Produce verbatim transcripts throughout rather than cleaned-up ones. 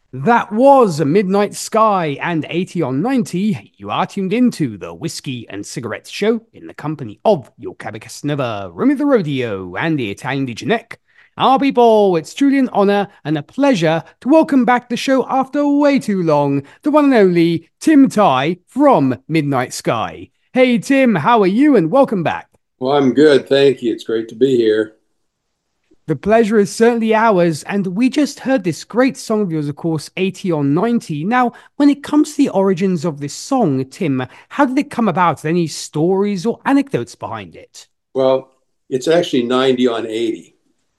That was Midnight Sky and eighty on ninety. You are tuned into the Whiskey and Cigarettes Show in the company of your Cabicasneva, Remy the Rodeo, and the Italian Dijanek. Our people, it's truly an honor and a pleasure to welcome back the show after way too long, the one and only Tim Ty from Midnight Sky. Hey Tim, how are you and welcome back? Well, I'm good. Thank you. It's great to be here. The pleasure is certainly ours, and we just heard this great song of yours, of course, eighty on ninety. Now, when it comes to the origins of this song, Tim, how did it come about? Any stories or anecdotes behind it? Well, it's actually ninety on eighty.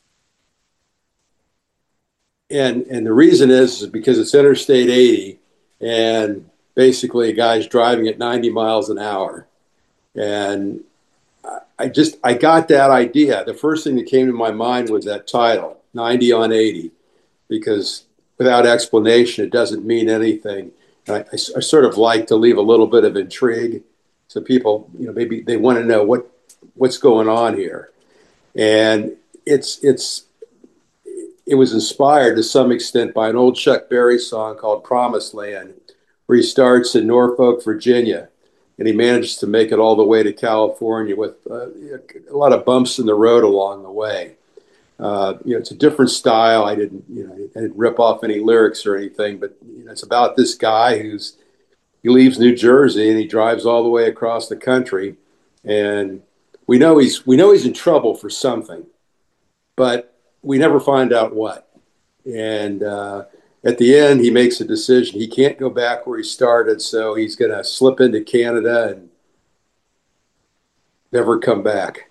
And and the reason is, is because it's Interstate eighty and basically a guy's driving at ninety miles an hour. And I just I got that idea. The first thing that came to my mind was that title, ninety on eighty, because without explanation, it doesn't mean anything. And I, I, I sort of like to leave a little bit of intrigue so people, you know, maybe they want to know what what's going on here. And it's it's it was inspired to some extent by an old Chuck Berry song called Promised Land, where he starts in Norfolk, Virginia, and he manages to make it all the way to California with uh, a lot of bumps in the road along the way. Uh, you know, it's a different style. I didn't, you know, I didn't rip off any lyrics or anything, but you know, it's about this guy who's he leaves New Jersey and he drives all the way across the country, and we know he's we know he's in trouble for something, but we never find out what. And uh, at the end, he makes a decision. He can't go back where he started, so he's going to slip into Canada and never come back.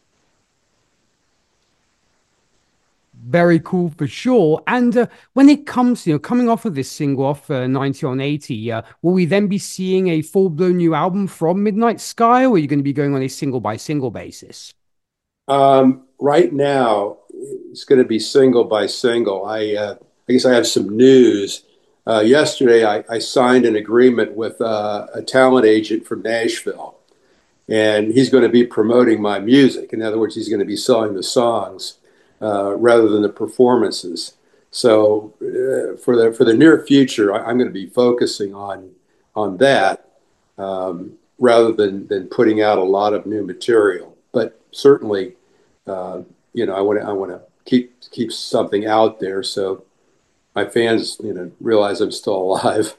Very cool for sure. And uh, when it comes, you know, coming off of this single off uh, ninety on eighty, uh, will we then be seeing a full blown new album from Midnight Sky, or are you going to be going on a single by single basis? Um, right now, it's going to be single by single. I, uh, I guess I have some news. Uh, yesterday, I, I signed an agreement with uh, a talent agent from Nashville, and he's going to be promoting my music. In other words, he's going to be selling the songs uh, rather than the performances. So uh, for the for the near future, I, I'm going to be focusing on on that um, rather than than putting out a lot of new material. But certainly, uh, you know, I want to I want to keep keep something out there so my fans, you know, realize I'm still alive.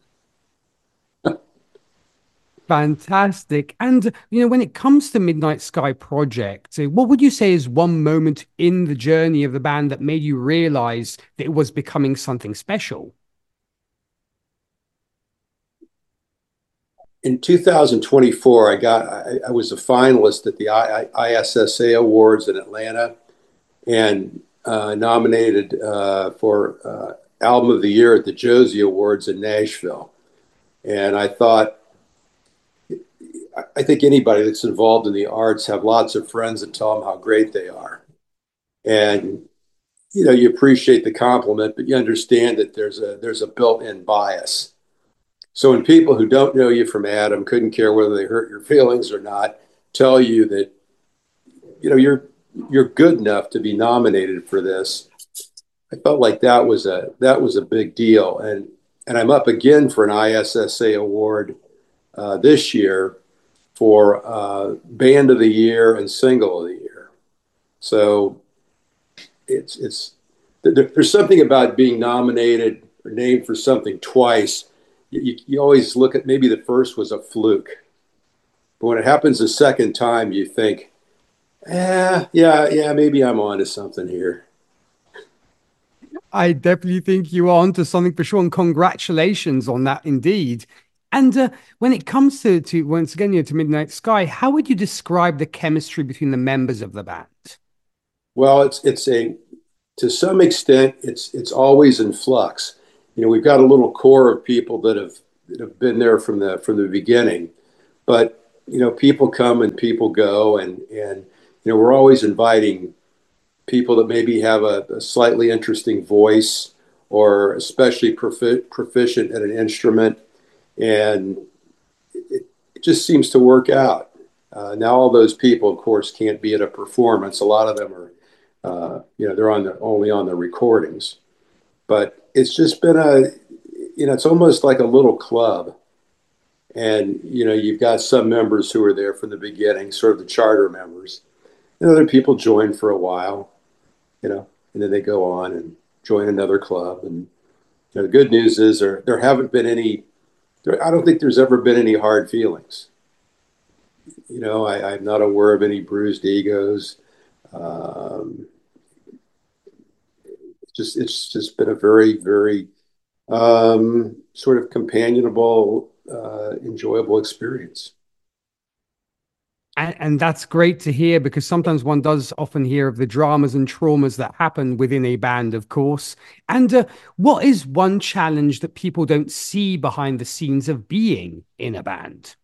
Fantastic. And, you know, when it comes to Midnight Sky Project, uh, what would you say is one moment in the journey of the band that made you realize that it was becoming something special? In two thousand twenty-four, I got I, I was a finalist at the I, I, ISSA Awards in Atlanta and uh, nominated uh, for uh, Album of the Year at the Josie Awards in Nashville. And I thought, I think anybody that's involved in the arts have lots of friends that tell them how great they are. And you know, you appreciate the compliment, but you understand that there's a there's a built-in bias. So when people who don't know you from Adam, couldn't care whether they hurt your feelings or not, tell you that you know you're you're good enough to be nominated for this, I felt like that was a that was a big deal. And and I'm up again for an ISSA award uh, this year for uh, Band of the Year and Single of the Year. So it's it's there, there's something about being nominated or named for something twice. You, you always look at maybe the first was a fluke, but when it happens a second time, you think, eh, yeah, yeah, maybe I'm onto something here. I definitely think you are onto something for sure, and congratulations on that indeed. And uh, when it comes to, to once again, you know, to Midnight Sky, how would you describe the chemistry between the members of the band? Well, it's it's a to some extent it's it's always in flux. You know, we've got a little core of people that have that have been there from the from the beginning, but you know, people come and people go, and and you know, we're always inviting people that maybe have a, a slightly interesting voice or especially profi- proficient at an instrument, and it, it just seems to work out. Uh, now, all those people, of course, can't be at a performance. A lot of them are, uh, you know, they're on the only on the recordings. but it's just been a, you know, it's almost like a little club. And, you know, you've got some members who are there from the beginning, sort of the charter members, and other people join for a while, you know, and then they go on and join another club. And you know, the good news is there, there haven't been any, there, I don't think there's ever been any hard feelings. You know, I, I'm not aware of any bruised egos. Um, just it's just been a very, very um, sort of companionable, uh, enjoyable experience. And, and that's great to hear because sometimes one does often hear of the dramas and traumas that happen within a band, of course. And uh, what is one challenge that people don't see behind the scenes of being in a band?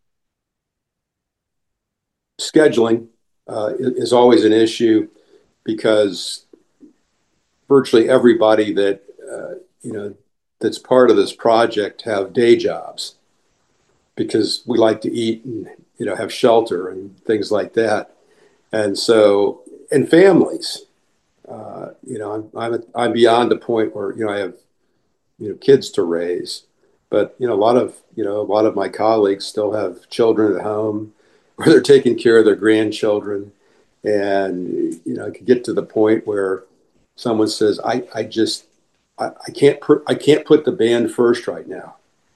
Scheduling uh, is always an issue because virtually everybody that uh, you know that's part of this project have day jobs because we like to eat and you know have shelter and things like that, and so and families. Uh, you know, I'm I'm I'm beyond the point where you know I have you know kids to raise, but you know a lot of you know a lot of my colleagues still have children at home, or they're taking care of their grandchildren, and you know it could get to the point where someone says, "I I just I, I can't put I can't put the band first right now,"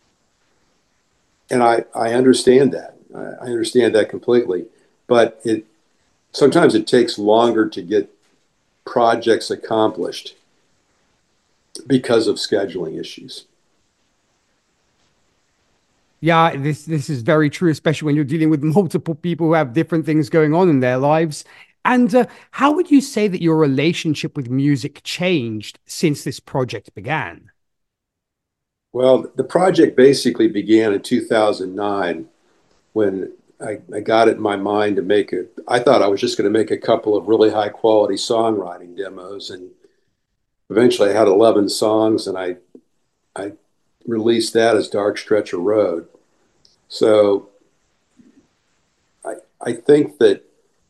and I I understand that I, I understand that completely, but it sometimes it takes longer to get projects accomplished because of scheduling issues. Yeah, this this is very true, especially when you're dealing with multiple people who have different things going on in their lives. And uh, how would you say that your relationship with music changed since this project began? Well, the project basically began in two thousand nine when I, I got it in my mind to make it. I thought I was just going to make a couple of really high quality songwriting demos, and eventually I had eleven songs, and I I released that as Dark Stretch of Road. So I I think that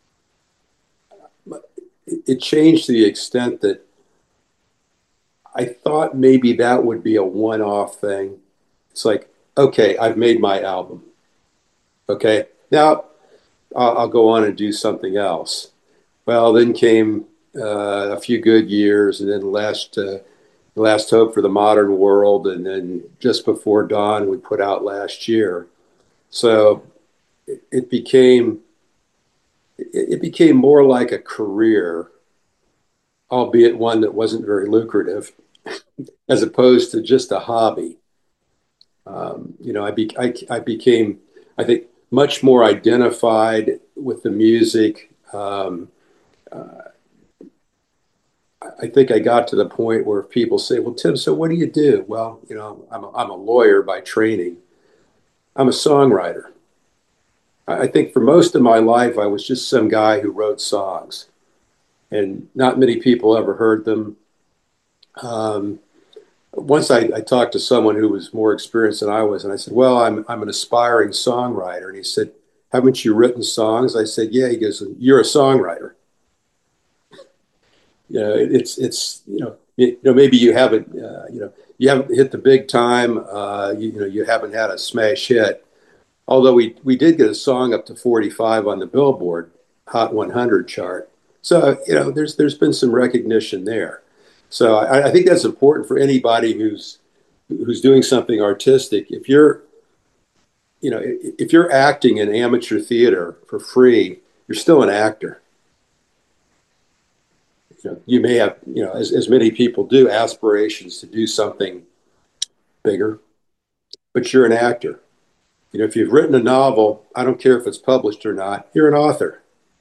it changed to the extent that I thought maybe that would be a one off thing. It's like, okay, I've made my album. Okay, now I'll, I'll go on and do something else. Well, then came uh, a few good years, and then last uh, last hope for the modern world, and then just before dawn, we put out last year. So it, it became it, it became more like a career, albeit one that wasn't very lucrative, as opposed to just a hobby. Um, you know, I, be, I I became, I think, much more identified with the music. Um, uh, I think I got to the point where people say, "Well, Tim, so what do you do?" Well, you know, I'm a, I'm a lawyer by training. I'm a songwriter. I think for most of my life, I was just some guy who wrote songs, and not many people ever heard them. Um, Once I, I talked to someone who was more experienced than I was, and I said, "Well, I'm I'm an aspiring songwriter." And he said, "Haven't you written songs?" I said, "Yeah." He goes, "You're a songwriter." You know, it, it's it's you know you know maybe you haven't uh, you know you haven't hit the big time. Uh, you, you know you haven't had a smash hit. Although we we did get a song up to forty-five on the Billboard Hot one hundred chart. So you know there's there's been some recognition there. So I, I think that's important for anybody who's who's doing something artistic. If you're you know if you're acting in amateur theater for free, you're still an actor. You know, you may have, you know, as, as many people do, aspirations to do something bigger, but you're an actor. You know, if you've written a novel, I don't care if it's published or not, you're an author.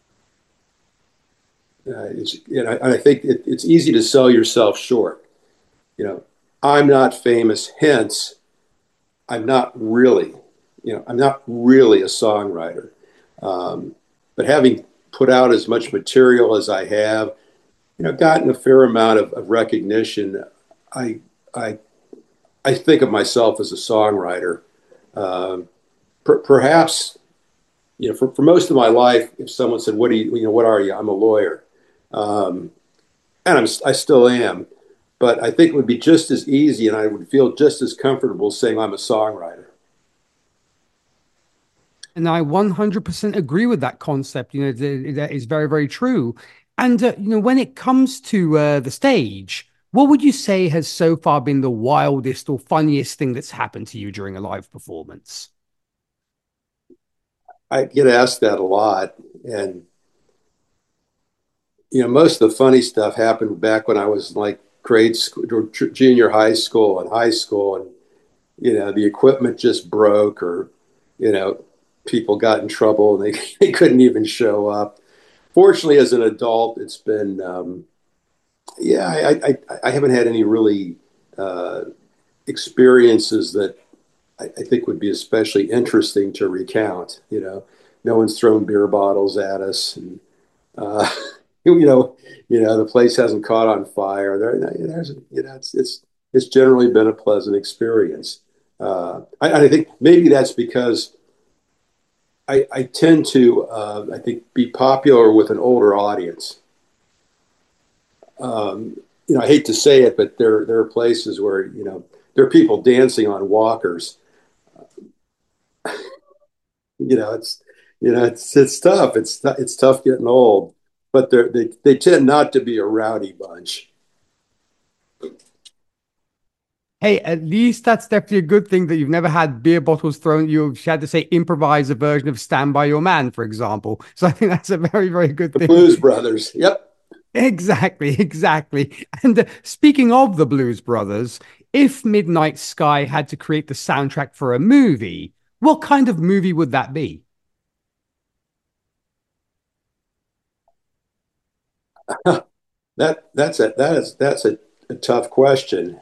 Uh, it's, you know, I think it, it's easy to sell yourself short. You know, I'm not famous, hence, I'm not really, you know, I'm not really a songwriter. Um, but having put out as much material as I have, you know, gotten a fair amount of, of recognition, I, I, I think of myself as a songwriter. Um, per, perhaps, you know, for, for most of my life, if someone said, "What do you, you know, what are you?" I'm a lawyer. Um, and I'm, I still am. but I think it would be just as easy, and I would feel just as comfortable saying I'm a songwriter. And I one hundred percent agree with that concept. You know, th- that is very, very true. And, uh, you know, when it comes to uh, the stage, what would you say has so far been the wildest or funniest thing that's happened to you during a live performance? I get asked that a lot. And, you know, most of the funny stuff happened back when I was like grade school or junior high school and high school. And, you know, the equipment just broke, or, you know, people got in trouble and they, they couldn't even show up. Fortunately, as an adult, it's been, um, yeah, I, I, I haven't had any really uh, experiences that I, I think would be especially interesting to recount. You know, no one's thrown beer bottles at us, and uh, you know, you know, the place hasn't caught on fire. There, there's, you know, it's it's it's generally been a pleasant experience. Uh, I, I think maybe that's because I, I tend to, uh, I think, be popular with an older audience. Um, you know, I hate to say it, but there there are places where, you know, there are people dancing on walkers. You know, it's you know it's it's tough. It's it's tough getting old, but they they they tend not to be a rowdy bunch. Hey, at least that's definitely a good thing that you've never had beer bottles thrown. You've had to say improvise a version of Stand By Your Man, for example. So I think that's a very, very good The thing. Blues Brothers. Yep. Exactly, exactly. And uh, speaking of the Blues Brothers, if Midnight Sky had to create the soundtrack for a movie, what kind of movie would that be? That that's a that is that's a, a tough question.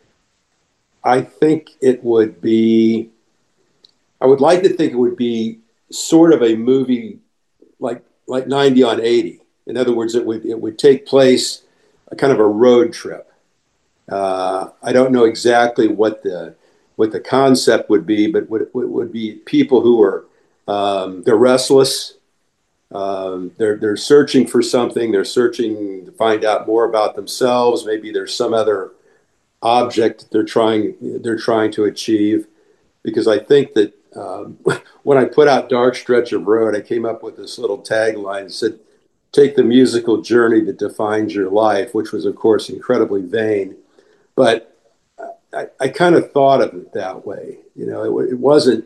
I think it would be. I would like to think it would be sort of a movie like like ninety on eighty. In other words, it would it would take place a kind of a road trip. Uh, I don't know exactly what the what the concept would be, but would would be people who are um, they're restless. Um, they're they're searching for something. They're searching to find out more about themselves. Maybe there's some other object that they're trying they're trying to achieve. Because I think that um, when I put out Dark Stretch of Road, I came up with this little tagline that said, "Take the musical journey that defines your life," which was, of course, incredibly vain. But I, I kind of thought of it that way. You know, it, it wasn't,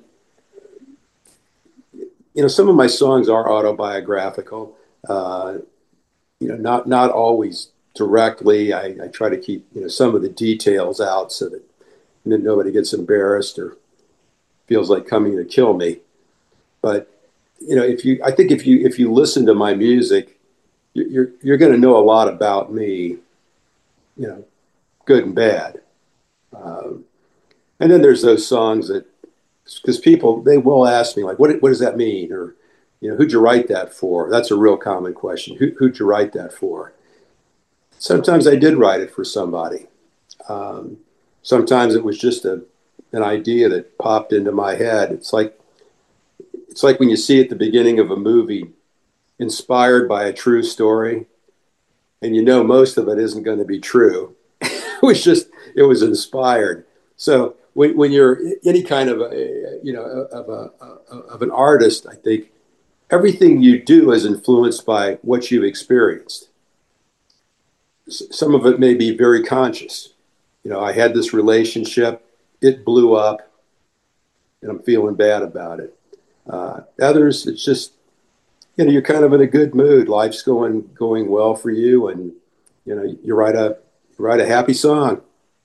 you know, some of my songs are autobiographical, uh, you know, not, not always directly. I, I try to keep, you know, some of the details out so that, that nobody gets embarrassed or feels like coming to kill me. But, you know, if you, I think if you, if you listen to my music, you're, you're going to know a lot about me, you know, good and bad. Um, and then there's those songs that, because people, they will ask me, like, what, what does that mean? Or, you know, who'd you write that for? That's a real common question. Who, who'd you write that for? Sometimes I did write it for somebody. Um, sometimes it was just a, an idea that popped into my head. It's like, it's like when you see at the beginning of a movie, inspired by a true story, and you know most of it isn't going to be true. It was just, it was inspired. So when, when you're any kind of a, you know, of a, of an artist, I think everything you do is influenced by what you've experienced. Some of it may be very conscious. You know, I had this relationship, it blew up, and I'm feeling bad about it. Uh, others, it's just, you know, you're kind of in a good mood. Life's going going well for you, and you know, you write a you write a happy song.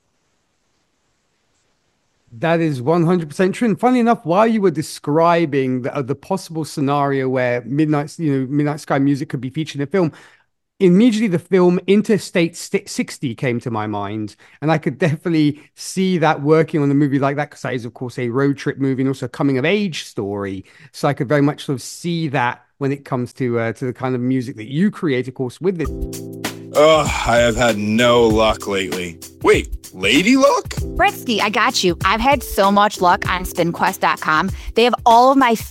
That is one hundred percent true. And funny enough, while you were describing the, uh, the possible scenario where Midnight, you know, Midnight Sky music could be featured in a film, immediately the film Interstate sixty came to my mind, and I could definitely see that working on a movie like that, because that is, of course, a road trip movie and also a coming of age story. So I could very much sort of see that when it comes to uh, to the kind of music that you create, of course, with this. Ugh, I have had no luck lately. Wait, lady luck? Britsky, I got you. I've had so much luck on spin quest dot com. They have all of my